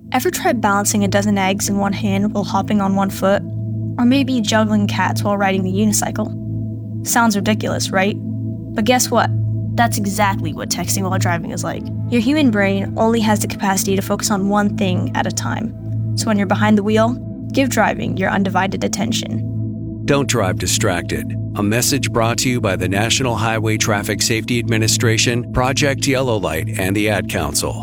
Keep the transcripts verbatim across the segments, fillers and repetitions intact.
Ever tried balancing a dozen eggs in one hand while hopping on one foot? Or maybe juggling cats while riding the unicycle? Sounds ridiculous, right? But guess what? That's exactly what texting while driving is like. Your human brain only has the capacity to focus on one thing at a time. So when you're behind the wheel, give driving your undivided attention. Don't drive distracted. A message brought to you by the National Highway Traffic Safety Administration, Project Yellow Light, and the Ad Council.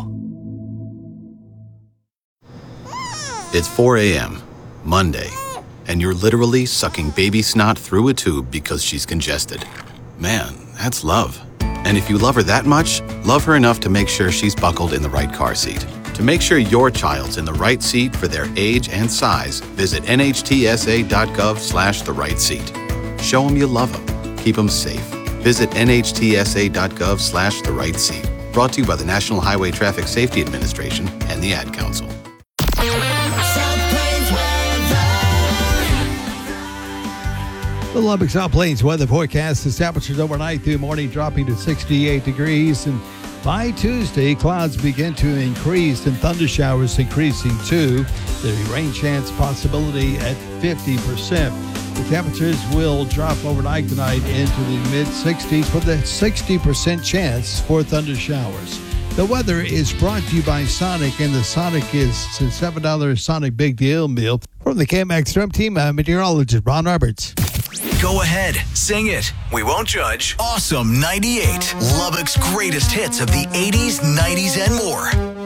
It's four a.m., Monday, and you're literally sucking baby snot through a tube because she's congested. Man, that's love. And if you love her that much, love her enough to make sure she's buckled in the right car seat. To make sure your child's in the right seat for their age and size, visit nhtsa.gov slash the right seat. Show them you love them. Keep them safe. Visit nhtsa.gov slash the right seat. Brought to you by the National Highway Traffic Safety Administration and the Ad Council. The Lubbock South Plains weather forecast is temperatures overnight through morning dropping to sixty-eight degrees. And by Tuesday, clouds begin to increase and thunder showers increasing too. The rain chance possibility at fifty percent. The temperatures will drop overnight tonight into the mid-sixties with a sixty percent chance for thunder showers. The weather is brought to you by Sonic, and the Sonic is a seven dollars Sonic Big Deal meal. From the K M X Storm Team, I'm meteorologist Ron Roberts. Go ahead, sing it. We won't judge. Awesome ninety-eight, Lubbock's greatest hits of the eighties, nineties, and more.